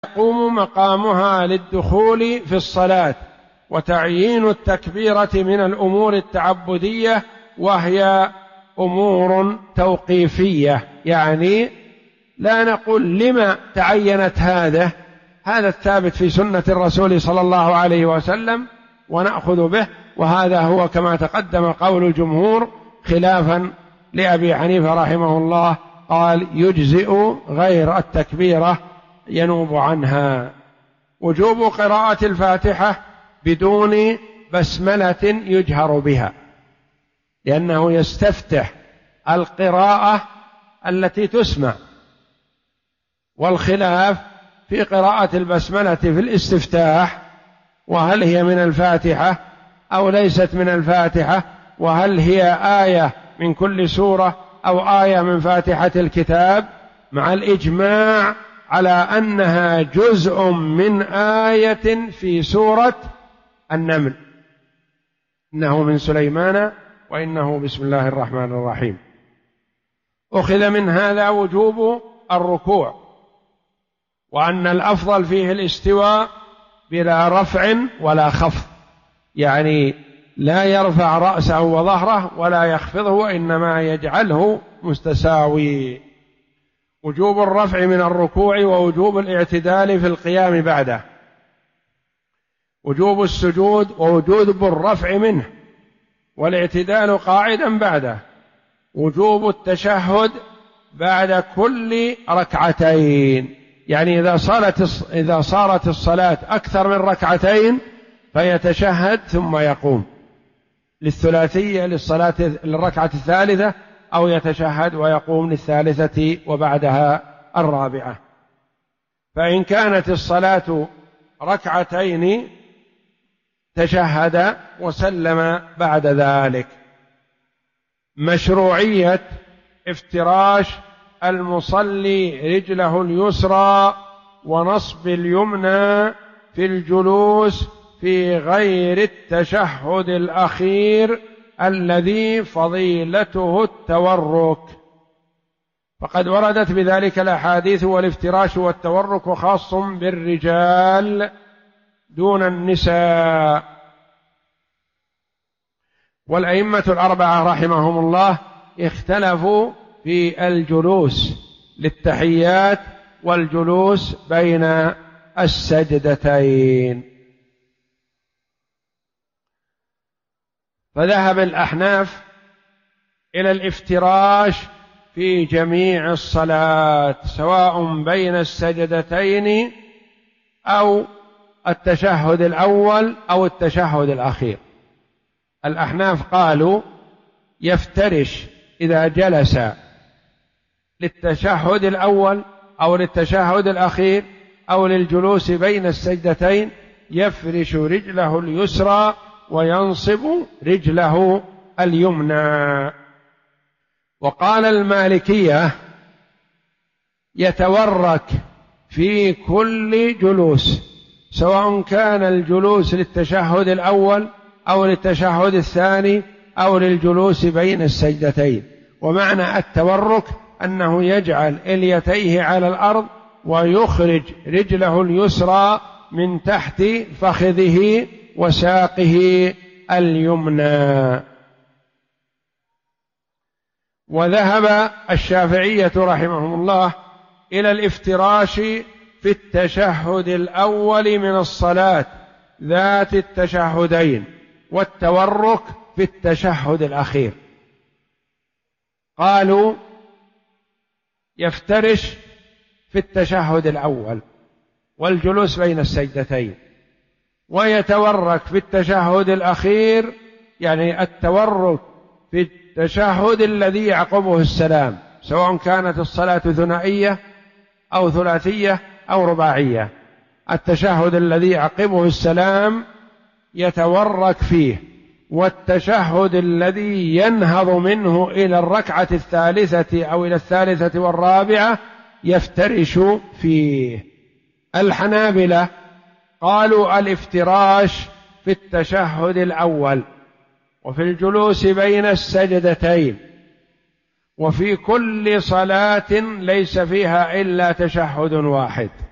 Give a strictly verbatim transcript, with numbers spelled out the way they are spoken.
يقوم مقامها للدخول في الصلاة، وتعيين التكبيرة من الأمور التعبدية، وهي أمور توقيفية، يعني لا نقول لما تعينت هذا هذا الثابت في سنة الرسول صلى الله عليه وسلم ونأخذ به، وهذا هو كما تقدم قول الجمهور، خلافا لأبي حنيفة رحمه الله قال يجزئ غير التكبيرة ينوب عنها. وجوب قراءة الفاتحة بدون بسملة يجهر بها، لأنه يستفتح القراءة التي تسمع، والخلاف في قراءة البسملة في الاستفتاح، وهل هي من الفاتحة أو ليست من الفاتحة، وهل هي آية من كل سورة أو آية من فاتحة الكتاب، مع الإجماع على أنها جزء من آية في سورة النمل، إنه من سليمان وإنه بسم الله الرحمن الرحيم. أخذ من هذا وجوب الركوع، وأن الأفضل فيه الاستواء بلا رفع ولا خفض، يعني لا يرفع رأسه وظهره ولا يخفضه، وإنما يجعله مستساوي. وجوب الرفع من الركوع، ووجوب الاعتدال في القيام بعده، وجوب السجود ووجوب الرفع منه والاعتدال قاعدا بعده، وجوب التشهد بعد كل ركعتين، يعني إذا صارت إذا صارت الصلاة أكثر من ركعتين فيتشهد ثم يقوم للثلاثية للصلاة للركعة الثالثة، أو يتشهد ويقوم للثالثة وبعدها الرابعة. فإن كانت الصلاة ركعتين تشهد وسلم بعد ذلك. مشروعية افتراش المصلي رجله اليسرى ونصب اليمنى في الجلوس في غير التشهد الأخير الذي فضيلته التورك، فقد وردت بذلك الأحاديث، والافتراش والتورك خاص بالرجال دون النساء. والأئمة الأربعة رحمهم الله اختلفوا في الجلوس للتحيات والجلوس بين السجدتين، فذهب الأحناف إلى الافتراش في جميع الصلاة، سواء بين السجدتين أو التشهد الأول أو التشهد الأخير. الأحناف قالوا يفترش إذا جلس للتشهد الأول أو للتشهد الأخير أو للجلوس بين السجدتين، يفرش رجله اليسرى وينصب رجله اليمنى. وقال المالكية يتورك في كل جلوس، سواء كان الجلوس للتشهد الأول أو للتشهد الثاني أو للجلوس بين السجدتين. ومعنى التورك أنه يجعل إليتيه على الأرض ويخرج رجله اليسرى من تحت فخذه وساقه اليمنى. وذهب الشافعية رحمهم الله إلى الافتراش في التشهد الأول من الصلاة ذات التشهدين، والتورك في التشهد الأخير. قالوا يفترش في التشهد الأول والجلوس بين السجدتين، ويتورك في التشهد الأخير، يعني التورك في التشهد الذي يعقبه السلام، سواء كانت الصلاة ثنائية أو ثلاثية أو رباعية. التشهد الذي يعقبه السلام يتورك فيه، والتشهد الذي ينهض منه إلى الركعة الثالثة أو إلى الثالثة والرابعة يفترش فيه. الحنابلة قالوا الافتراش في التشهد الأول وفي الجلوس بين السجدتين وفي كل صلاة ليس فيها إلا تشهد واحد.